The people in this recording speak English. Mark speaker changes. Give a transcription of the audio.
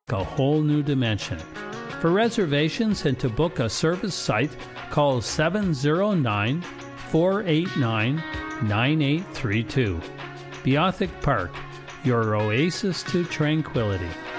Speaker 1: a whole new dimension. For reservations and to book a service site, call 709-489-9832. Beothic Park, your oasis to tranquility.